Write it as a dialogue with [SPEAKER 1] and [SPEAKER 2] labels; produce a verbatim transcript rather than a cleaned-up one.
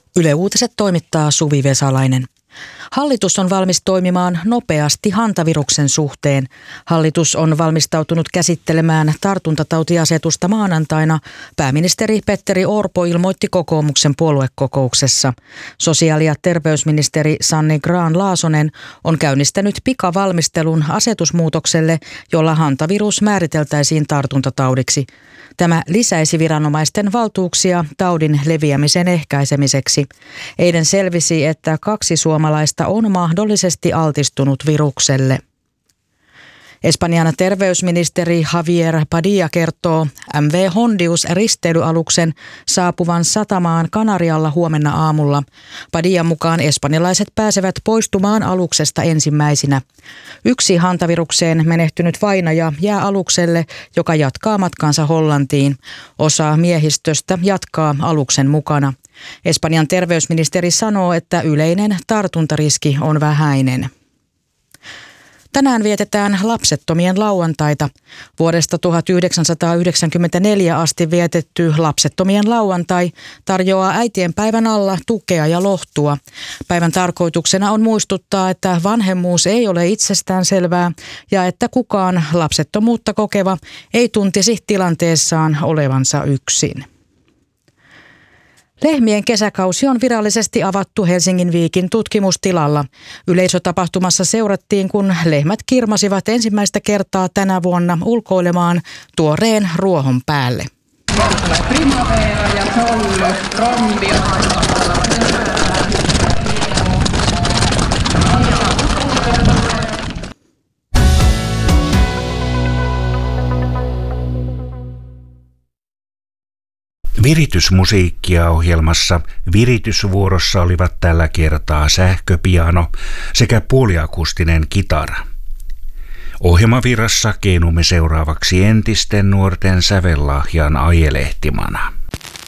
[SPEAKER 1] Yle Uutiset toimittaa Suvi Vesalainen. Hallitus on valmis toimimaan nopeasti hantaviruksen suhteen. Hallitus on valmistautunut käsittelemään tartuntatautiasetusta maanantaina. Pääministeri Petteri Orpo ilmoitti kokoomuksen puoluekokouksessa. Sosiaali- ja terveysministeri Sanni Grahn-Laasonen on käynnistänyt pikavalmistelun asetusmuutokselle, jolla hantavirus määriteltäisiin tartuntataudiksi. Tämä lisäisi viranomaisten valtuuksia taudin leviämisen ehkäisemiseksi. Eilen selvisi, että kaksi suomalaista on mahdollisesti altistunut virukselle. Espanjan terveysministeri Javier Padilla kertoo M V Hondius-risteilyaluksen saapuvan satamaan Kanarialla huomenna aamulla. Padillan mukaan espanjalaiset pääsevät poistumaan aluksesta ensimmäisinä. Yksi hantavirukseen menehtynyt vainaja jää alukselle, joka jatkaa matkaansa Hollantiin. Osa miehistöstä jatkaa aluksen mukana. Espanjan terveysministeri sanoo, että yleinen tartuntariski on vähäinen. Tänään vietetään lapsettomien lauantaita. Vuodesta tuhatyhdeksänsataayhdeksänkymmentäneljä asti vietetty lapsettomien lauantai tarjoaa äitienpäivän alla tukea ja lohtua. Päivän tarkoituksena on muistuttaa, että vanhemmuus ei ole itsestään selvää ja että kukaan lapsettomuutta kokeva ei tuntisi tilanteessaan olevansa yksin. Lehmien kesäkausi on virallisesti avattu Helsingin Viikin tutkimustilalla. Yleisötapahtumassa seurattiin, kun lehmät kirmasivat ensimmäistä kertaa tänä vuonna ulkoilemaan tuoreen ruohon päälle.
[SPEAKER 2] Primavera ja sollu, rombi.
[SPEAKER 3] Viritysmusiikkia ohjelmassa viritysvuorossa olivat tällä kertaa sähköpiano sekä puoliakustinen kitara. Ohjelmavirrassa keinumme seuraavaksi entisten nuorten sävellahjan ajelehtimana.